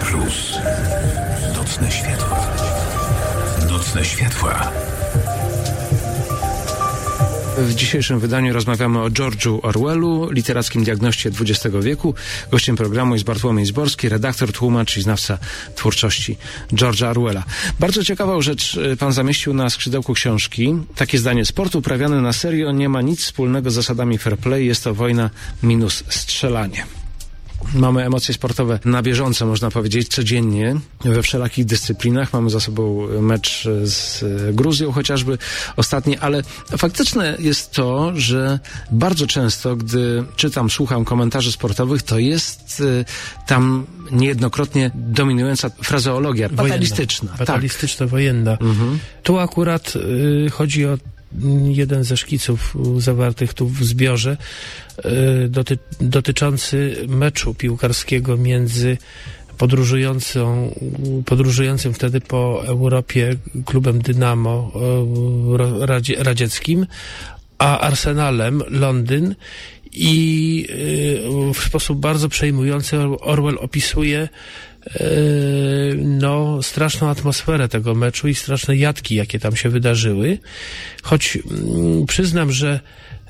Plus. Nocne światła. Nocne światła. W dzisiejszym wydaniu rozmawiamy o George'u Orwellu, literackim diagnoście XX wieku. Gościem programu jest Bartłomiej Zborski, redaktor, tłumacz i znawca twórczości George'a Orwella. Bardzo ciekawą rzecz pan zamieścił na skrzydełku książki. Takie zdanie: sport uprawiany na serio nie ma nic wspólnego z zasadami fair play. Jest to wojna minus strzelanie. Mamy emocje sportowe na bieżąco, można powiedzieć, codziennie, we wszelakich dyscyplinach. Mamy za sobą mecz z Gruzją chociażby ostatni, ale faktyczne jest to, że bardzo często, gdy czytam, słucham komentarzy sportowych, to jest tam niejednokrotnie dominująca frazeologia fatalistyczna. Fatalistyczna, wojenna. Tu akurat chodzi o jeden ze szkiców zawartych tu w zbiorze, dotyczący meczu piłkarskiego między podróżującym wtedy po Europie klubem Dynamo radzieckim, a Arsenalem Londyn. I w sposób bardzo przejmujący Orwell opisuje straszną atmosferę tego meczu i straszne jatki, jakie tam się wydarzyły. Choć przyznam, że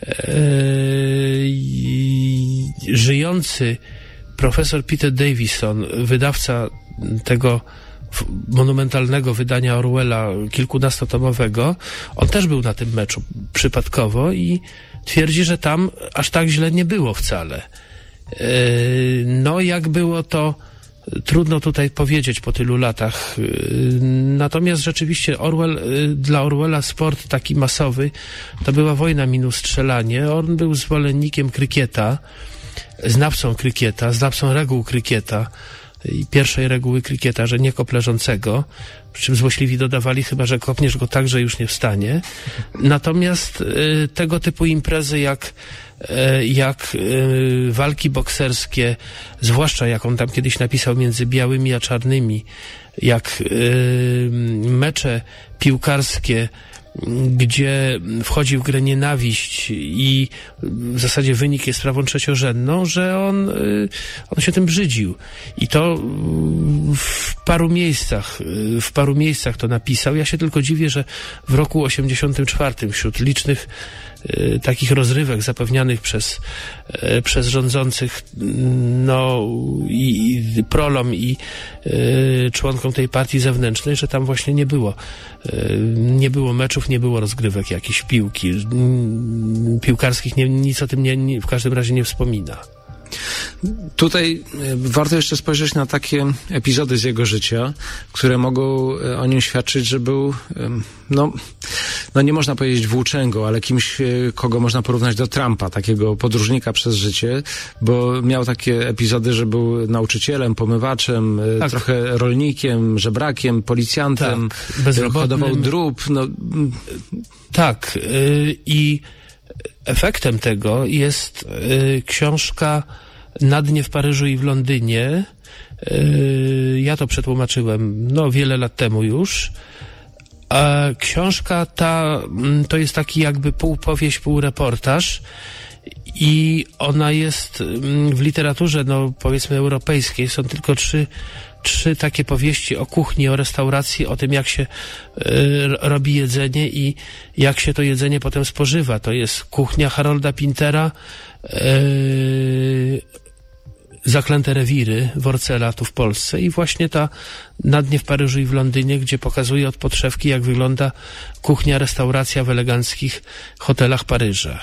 żyjący profesor Peter Davison, wydawca tego monumentalnego wydania Orwella, kilkunastotomowego, on też był na tym meczu przypadkowo i twierdzi, że tam aż tak źle nie było wcale. Jak było, to trudno tutaj powiedzieć po tylu latach. Natomiast rzeczywiście dla Orwella sport taki masowy to była wojna minus strzelanie. On był zwolennikiem krykieta, znawcą reguł krykieta i pierwszej reguły krykieta, że nie kop leżącego, przy czym złośliwi dodawali, chyba że kopniesz go tak, że już nie wstanie. Natomiast tego typu imprezy jak walki bokserskie, zwłaszcza jak on tam kiedyś napisał między białymi a czarnymi, jak mecze piłkarskie, gdzie wchodzi w grę nienawiść i w zasadzie wynik jest sprawą trzeciorzędną, że on się tym brzydził. I to w paru miejscach to napisał. Ja się tylko dziwię, że w roku 1984 wśród licznych takich rozrywek zapewnianych przez rządzących i prolom i członkom tej partii zewnętrznej, że tam właśnie nie było meczów, nie było rozgrywek jakichś piłkarskich, nic o tym w każdym razie nie wspomina. Tutaj warto jeszcze spojrzeć na takie epizody z jego życia, które mogą o nim świadczyć, że był, nie można powiedzieć włóczęgą, ale kimś, kogo można porównać do Trumpa, takiego podróżnika przez życie, bo miał takie epizody, że był nauczycielem, pomywaczem, trochę rolnikiem, żebrakiem, policjantem, hodował drób. I efektem tego jest książka Na dnie w Paryżu i w Londynie. Ja to przetłumaczyłem wiele lat temu już. A książka ta to jest taki jakby półpowieść, półreportaż i ona jest w literaturze, powiedzmy europejskiej, są tylko trzy takie powieści o kuchni, o restauracji, o tym, jak się robi jedzenie i jak się to jedzenie potem spożywa. To jest Kuchnia Harolda Pintera, Zaklęte rewiry Worcela tu w Polsce i właśnie ta Na dnie w Paryżu i w Londynie, gdzie pokazuje od podszewki, jak wygląda kuchnia, restauracja w eleganckich hotelach Paryża.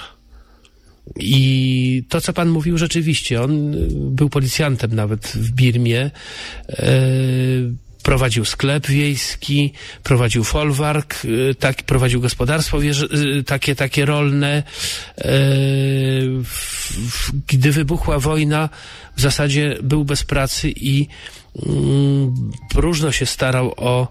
I to, co pan mówił, rzeczywiście, on był policjantem nawet w Birmie, prowadził sklep wiejski, prowadził folwark, prowadził gospodarstwo takie rolne. Gdy wybuchła wojna, w zasadzie był bez pracy i próżno się starał o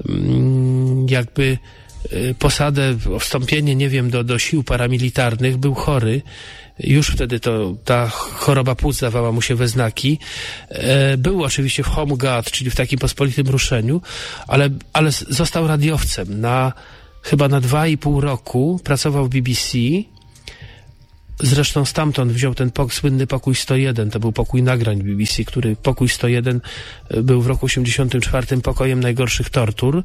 posadę, o wstąpienie, do sił paramilitarnych. Był chory. Już wtedy ta choroba płuc dawała mu się we znaki. Był oczywiście w home guard, czyli w takim pospolitym ruszeniu, ale został radiowcem. Chyba na 2,5 roku pracował w BBC Zresztą stamtąd wziął ten słynny Pokój 101, to był pokój nagrań BBC, który Pokój 101 był w roku 1984 pokojem najgorszych tortur.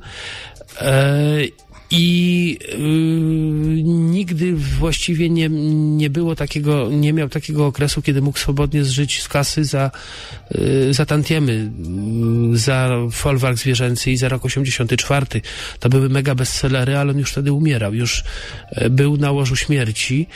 I nigdy właściwie nie było takiego, nie miał takiego okresu, kiedy mógł swobodnie zżyć z kasy za tantiemy, za folwark zwierzęcy i za rok 84. To były mega bestsellery, ale on już wtedy umierał, już był na łożu śmierci.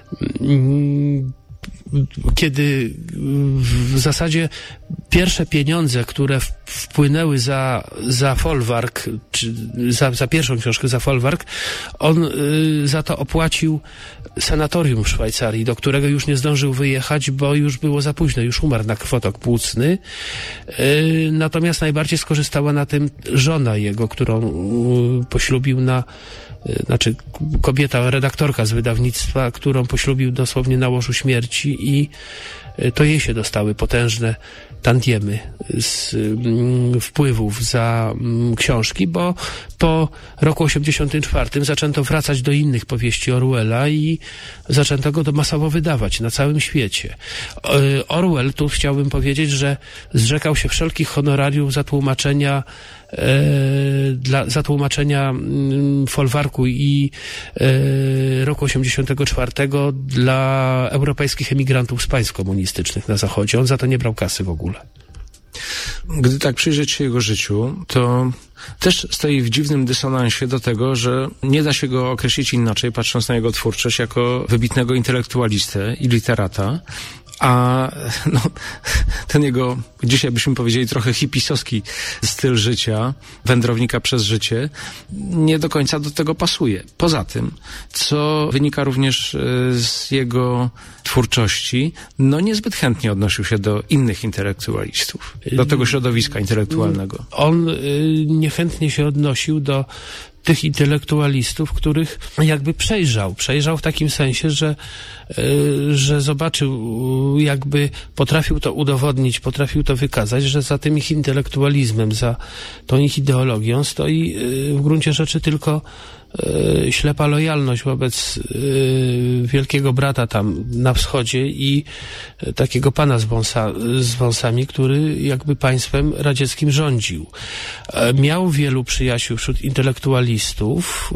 Kiedy w zasadzie pierwsze pieniądze, które wpłynęły za folwark, czy za pierwszą książkę, za folwark, on za to opłacił sanatorium w Szwajcarii, do którego już nie zdążył wyjechać, bo już było za późno, już umarł na krwotok płucny. Natomiast najbardziej skorzystała na tym żona jego, którą poślubił kobieta, redaktorka z wydawnictwa, którą poślubił dosłownie na łożu śmierci i to jej się dostały potężne tantiemy z wpływów za książki, bo po roku 84 zaczęto wracać do innych powieści Orwella i zaczęto go masowo wydawać na całym świecie. Orwell, tu chciałbym powiedzieć, że zrzekał się wszelkich honorariów za tłumaczenia folwarku i roku 84 dla europejskich emigrantów z państw komunistycznych na Zachodzie. On za to nie brał kasy w ogóle. Gdy tak przyjrzeć się jego życiu, to też stoi w dziwnym dysonansie do tego, że nie da się go określić inaczej, patrząc na jego twórczość, jako wybitnego intelektualistę i literata. A ten jego, dzisiaj byśmy powiedzieli, trochę hipisowski styl życia, wędrownika przez życie, nie do końca do tego pasuje. Poza tym, co wynika również z jego twórczości, niezbyt chętnie odnosił się do innych intelektualistów, do tego środowiska intelektualnego. On niechętnie się odnosił do tych intelektualistów, których jakby przejrzał w takim sensie, że zobaczył, jakby potrafił to udowodnić, potrafił to wykazać, że za tym ich intelektualizmem, za tą ich ideologią stoi w gruncie rzeczy tylko ślepa lojalność wobec wielkiego brata tam na wschodzie i takiego pana z wąsami, który jakby państwem radzieckim rządził. Miał wielu przyjaciół wśród intelektualistów,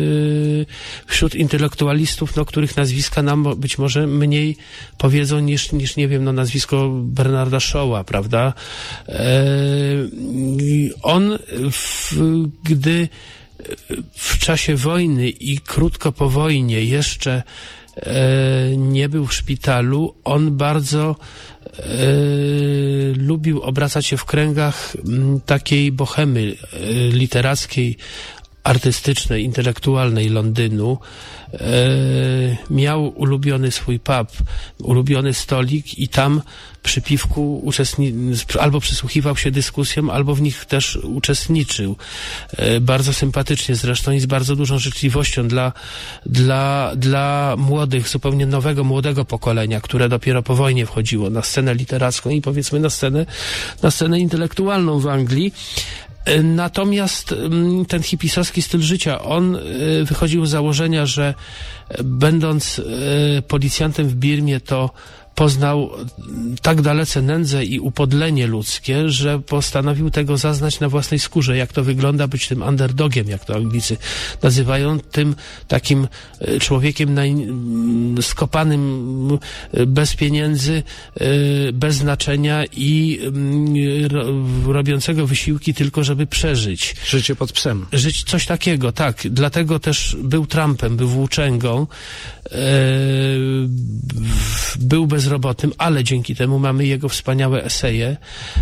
których nazwiska nam być może mniej powiedzą niż nie wiem, nazwisko Bernarda Shaw'a, prawda? On, gdy w czasie wojny i krótko po wojnie jeszcze nie był w szpitalu, on bardzo lubił obracać się w kręgach takiej bohemy literackiej, artystycznej, intelektualnej Londynu. Miał ulubiony swój pub, ulubiony stolik i tam przy piwku albo przysłuchiwał się dyskusjom, albo w nich też uczestniczył. Bardzo sympatycznie zresztą i z bardzo dużą życzliwością dla młodych, zupełnie nowego, młodego pokolenia, które dopiero po wojnie wchodziło na scenę literacką i powiedzmy na scenę intelektualną w Anglii. Natomiast ten hipisowski styl życia, on wychodził z założenia, że będąc policjantem w Birmie, to poznał tak dalece nędzę i upodlenie ludzkie, że postanowił tego zaznać na własnej skórze, jak to wygląda być tym underdogiem, jak to Anglicy nazywają, tym takim człowiekiem skopanym bez pieniędzy, bez znaczenia i robiącego wysiłki tylko, żeby przeżyć. Życie pod psem. Coś takiego, tak. Dlatego też był Trumpem, był włóczęgą, był bezrobotnym, ale dzięki temu mamy jego wspaniałe eseje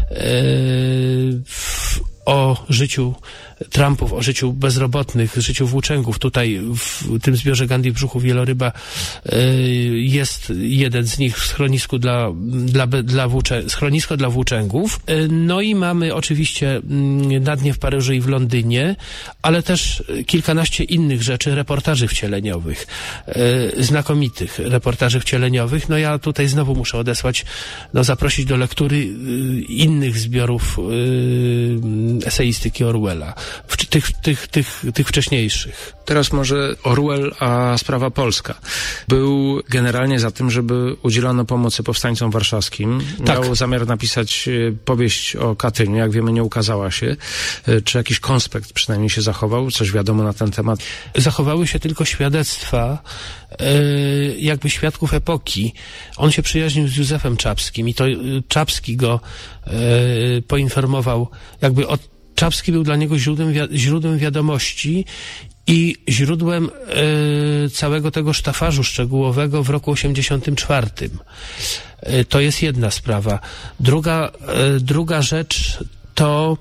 o życiu Trumpów, o życiu bezrobotnych, życiu włóczęgów. Tutaj w tym zbiorze Gandhi w brzuchu wieloryba jest jeden z nich w schronisku schronisko dla włóczęgów. No i mamy oczywiście na dnie w Paryżu i w Londynie, ale też kilkanaście innych rzeczy, reportaży wcieleniowych, znakomitych reportaży wcieleniowych. No ja tutaj znowu muszę zaprosić do lektury innych zbiorów eseistyki Orwella, tych wcześniejszych. Teraz może Orwell, a sprawa polska. Był generalnie za tym, żeby udzielono pomocy powstańcom warszawskim. Tak. Miał zamiar napisać powieść o Katyniu. Jak wiemy, nie ukazała się. Czy jakiś konspekt przynajmniej się zachował? Coś wiadomo na ten temat? Zachowały się tylko świadectwa jakby świadków epoki. On się przyjaźnił z Józefem Czapskim i to Czapski go poinformował, jakby Czapski był dla niego źródłem wiadomości i źródłem całego tego sztafażu szczegółowego w roku 1984. To jest jedna sprawa. Druga rzecz to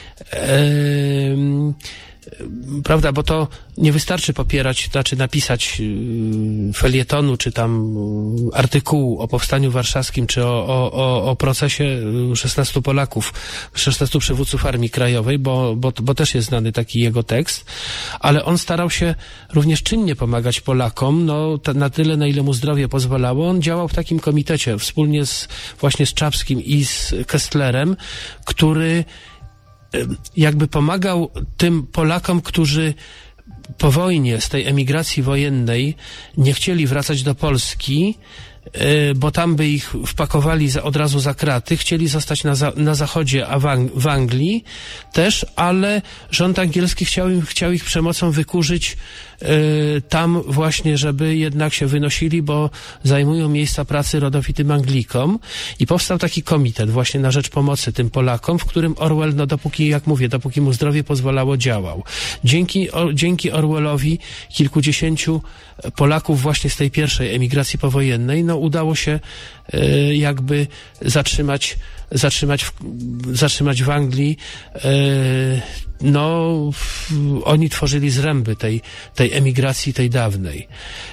prawda, bo to nie wystarczy napisać felietonu, czy tam artykułu o powstaniu warszawskim, czy o procesie 16 Polaków, 16 przywódców Armii Krajowej, bo też jest znany taki jego tekst, ale on starał się również czynnie pomagać Polakom, na tyle, na ile mu zdrowie pozwalało. On działał w takim komitecie wspólnie właśnie z Czapskim i z Kesslerem, który jakby pomagał tym Polakom, którzy po wojnie, z tej emigracji wojennej, nie chcieli wracać do Polski, bo tam by ich wpakowali od razu za kraty, chcieli zostać na zachodzie, a w Anglii też, ale rząd angielski chciał ich przemocą wykurzyć tam właśnie, żeby jednak się wynosili, bo zajmują miejsca pracy rodowitym Anglikom, i powstał taki komitet właśnie na rzecz pomocy tym Polakom, w którym Orwell, dopóki mu zdrowie pozwalało, działał. Dzięki Orwellowi kilkudziesięciu Polaków właśnie z tej pierwszej emigracji powojennej, udało się jakby zatrzymać w Anglii. Oni tworzyli zręby tej emigracji, tej dawnej.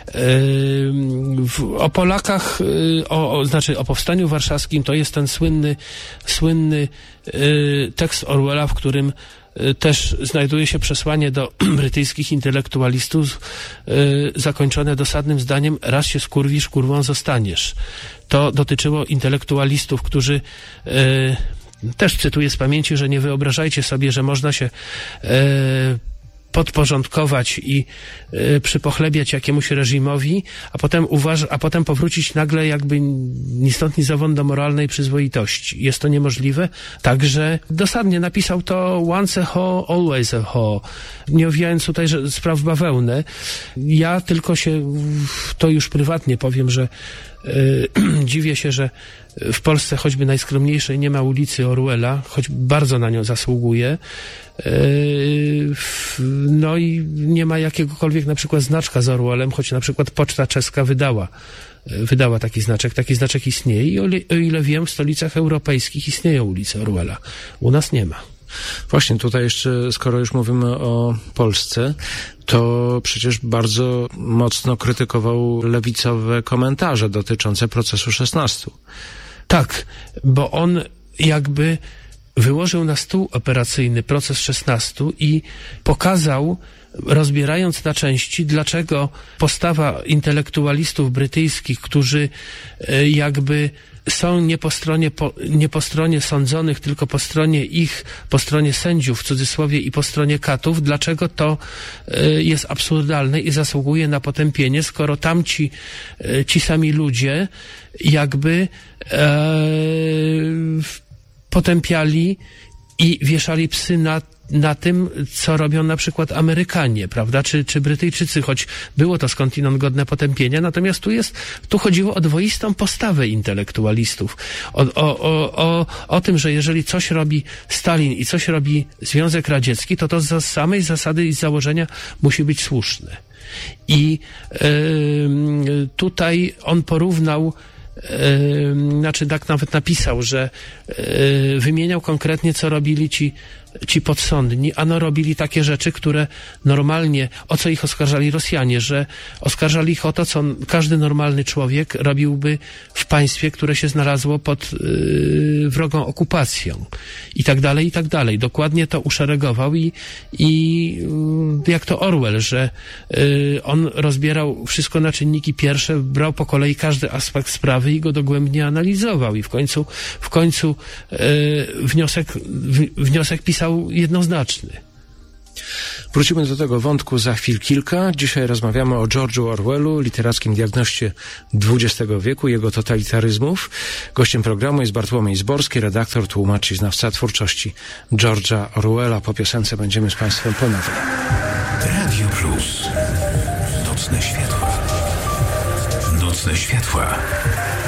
O Polakach, o powstaniu warszawskim, to jest ten słynny tekst Orwella, w którym też znajduje się przesłanie do brytyjskich intelektualistów, zakończone dosadnym zdaniem: raz się skurwisz, kurwą zostaniesz. To dotyczyło intelektualistów, którzy też cytuję z pamięci, że nie wyobrażajcie sobie, że można się podporządkować i przypochlebiać jakiemuś reżimowi, a potem powrócić nagle jakby ni stąd, ni zowąd do moralnej przyzwoitości. Jest to niemożliwe. Także dosadnie napisał to: once a ho, always a ho. Nie owijając tutaj spraw w bawełnę. Ja tylko to już prywatnie powiem, że dziwię się, że w Polsce choćby najskromniejszej nie ma ulicy Orwella, choć bardzo na nią zasługuje. I nie ma jakiegokolwiek na przykład znaczka z Orwellem, choć na przykład Poczta Czeska wydała taki znaczek. Taki znaczek istnieje i o ile wiem, w stolicach europejskich istnieją ulice Orwella. U nas nie ma. Właśnie tutaj jeszcze, skoro już mówimy o Polsce, to przecież bardzo mocno krytykował lewicowe komentarze dotyczące procesu 16. Tak, bo on jakby wyłożył na stół operacyjny proces 16 i pokazał, rozbierając na części, dlaczego postawa intelektualistów brytyjskich, którzy jakby są nie po stronie sądzonych, tylko po stronie sędziów, w cudzysłowie, i po stronie katów, dlaczego to jest absurdalne i zasługuje na potępienie, skoro ci sami ludzie jakby potępiali i wieszali psy na tym, co robią na przykład Amerykanie, prawda, czy Brytyjczycy, choć było to skądinąd godne potępienia, natomiast tu chodziło o dwoistą postawę intelektualistów, o tym, że jeżeli coś robi Stalin i coś robi Związek Radziecki, to z samej zasady i z założenia musi być słuszne. I tutaj on porównał, tak nawet napisał, że wymieniał konkretnie, co robili ci podsądni, robili takie rzeczy, które normalnie, o co ich oskarżali Rosjanie, że oskarżali ich o to, co każdy normalny człowiek robiłby w państwie, które się znalazło pod wrogą okupacją. I tak dalej, i tak dalej. Dokładnie to uszeregował i jak to Orwell, że on rozbierał wszystko na czynniki pierwsze, brał po kolei każdy aspekt sprawy i go dogłębnie analizował. I w końcu wniosek pisał napisał jednoznaczny. Wrócimy do tego wątku za chwil kilka. Dzisiaj rozmawiamy o George'u Orwellu, literackim diagnoście XX wieku, jego totalitaryzmów. Gościem programu jest Bartłomiej Zborski, redaktor, tłumacz i znawca twórczości George'a Orwella. Po piosence będziemy z Państwem ponownie. Radio Plus. Nocne światła. Nocne światła.